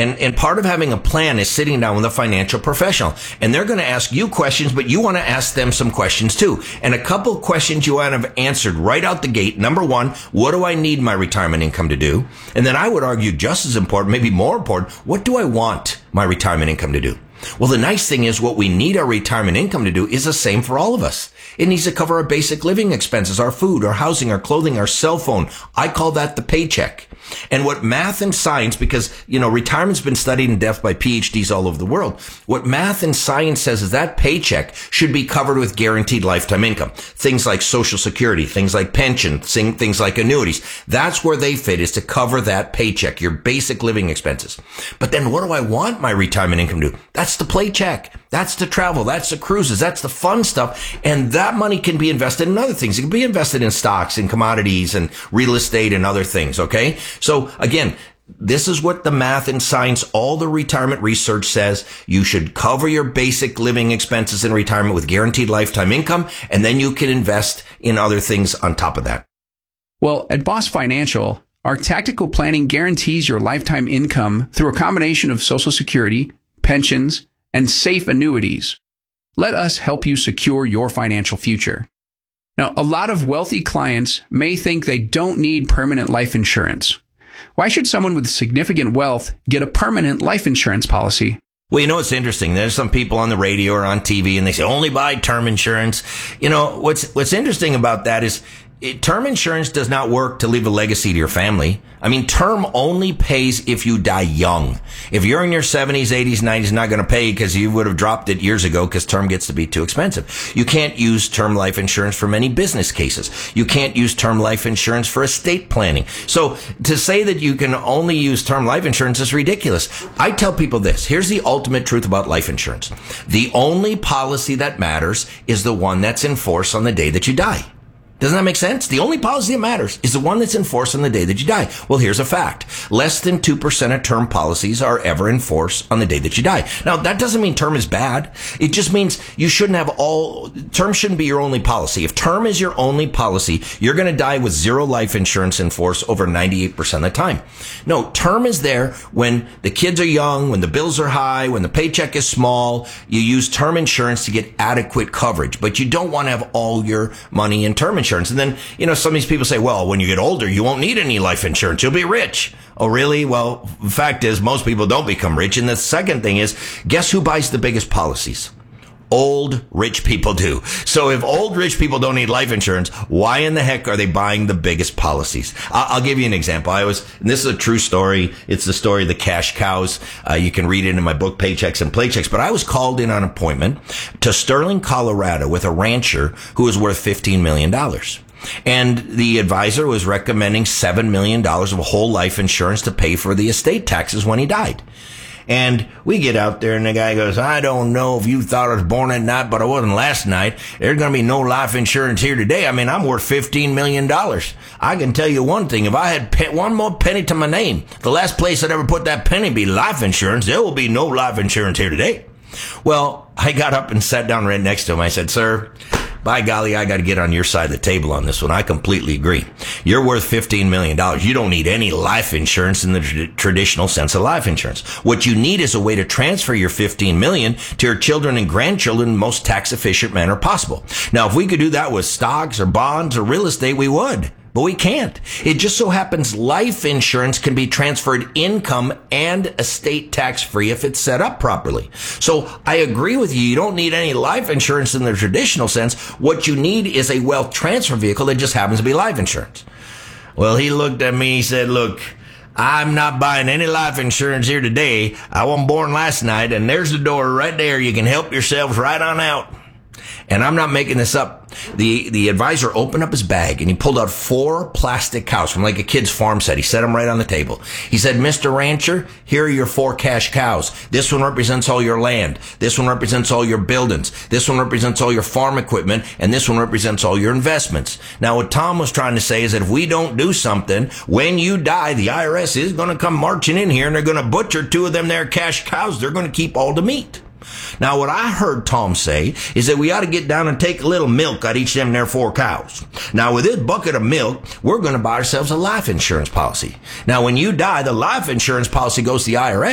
And part of having a plan is sitting down with a financial professional. And they're going to ask you questions, but you want to ask them some questions too. And a couple of questions you want to have answered right out the gate. Number one, what do I need my retirement income to do? And then I would argue just as important, maybe more important, what do I want my retirement income to do? Well, the nice thing is what we need our retirement income to do is the same for all of us. It needs to cover our basic living expenses, our food, our housing, our clothing, our cell phone. I call that the paycheck. And what math and science, because, retirement's been studied in depth by PhDs all over the world. What math and science says is that paycheck should be covered with guaranteed lifetime income. Things like Social Security, things like pension, things like annuities. That's where they fit, is to cover that paycheck, your basic living expenses. But then what do I want my retirement income to do? That's the paycheck. That's the travel. That's the cruises. That's the fun stuff. And that money can be invested in other things. It can be invested in stocks and commodities and real estate and other things. Okay. So again, this is what the math and science, all the retirement research says. You should cover your basic living expenses in retirement with guaranteed lifetime income. And then you can invest in other things on top of that. Well, at Boss Financial, our tactical planning guarantees your lifetime income through a combination of Social Security, pensions, and safe annuities. Let us help you secure your financial future. Now, a lot of wealthy clients may think they don't need permanent life insurance. Why should someone with significant wealth get a permanent life insurance policy? Well, it's interesting. There's some people on the radio or on TV and they say, only buy term insurance. What's interesting about that is term insurance does not work to leave a legacy to your family. I mean, term only pays if you die young. If you're in your 70s, 80s, 90s, not going to pay because you would have dropped it years ago because term gets to be too expensive. You can't use term life insurance for many business cases. You can't use term life insurance for estate planning. So to say that you can only use term life insurance is ridiculous. I tell people this. Here's the ultimate truth about life insurance. The only policy that matters is the one that's in force on the day that you die. Doesn't that make sense? The only policy that matters is the one that's in force on the day that you die. Well, here's a fact. Less than 2% of term policies are ever in force on the day that you die. Now, that doesn't mean term is bad. It just means you shouldn't have term shouldn't be your only policy. If term is your only policy, you're going to die with zero life insurance in force over 98% of the time. No, term is there when the kids are young, when the bills are high, when the paycheck is small. You use term insurance to get adequate coverage, but you don't want to have all your money in term insurance. And then, some of these people say, well, when you get older, you won't need any life insurance. You'll be rich. Oh, really? Well, the fact is most people don't become rich. And the second thing is, guess who buys the biggest policies? Old rich people do. So if old rich people don't need life insurance, why in the heck are they buying the biggest policies? I'll give you an example. And this is a true story. It's the story of the cash cows. You can read it in my book, Paychecks and Playchecks. But I was called in on an appointment to Sterling, Colorado with a rancher who was worth $15 million. And the advisor was recommending $7 million of whole life insurance to pay for the estate taxes when he died. And we get out there and the guy goes, I don't know if you thought I was born at night, but I wasn't last night. There's going to be no life insurance here today. I mean, I'm worth $15 million. I can tell you one thing. If I had one more penny to my name, the last place I'd ever put that penny be life insurance. There will be no life insurance here today. Well, I got up and sat down right next to him. I said, sir, by golly, I got to get on your side of the table on this one. I completely agree. You're worth $15 million. You don't need any life insurance in the traditional sense of life insurance. What you need is a way to transfer your $15 million to your children and grandchildren in the most tax efficient manner possible. Now, if we could do that with stocks or bonds or real estate, we would. But we can't. It just so happens life insurance can be transferred income and estate tax free if it's set up properly. So I agree with you. You don't need any life insurance in the traditional sense. What you need is a wealth transfer vehicle that just happens to be life insurance. Well, he looked at me, he said, look, I'm not buying any life insurance here today. I wasn't born last night, and there's the door right there. You can help yourselves right on out. And I'm not making this up. The advisor opened up his bag and he pulled out 4 plastic cows from like a kid's farm set. He set them right on the table. He said, Mr. Rancher, here are your 4 cash cows. This one represents all your land. This one represents all your buildings. This one represents all your farm equipment. And this one represents all your investments. Now, what Tom was trying to say is that if we don't do something, when you die, the IRS is going to come marching in here and they're going to butcher 2 of them there cash cows. They're going to keep all the meat. Now, what I heard Tom say is that we ought to get down and take a little milk out of each of them there 4 cows. Now, with this bucket of milk, we're going to buy ourselves a life insurance policy. Now, when you die, the life insurance policy goes to the IRS.